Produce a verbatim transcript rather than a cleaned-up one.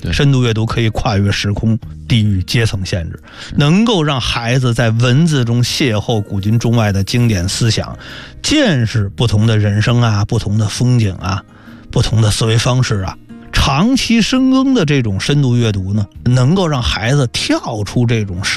深度阅读可以跨越时空、地域、阶层限制，能够让孩子在文字中邂逅古今中外的经典思想，见识不同的人生啊，不同的风景啊，不同的思维方式啊。长期深耕的这种深度阅读呢，能够让孩子跳出这种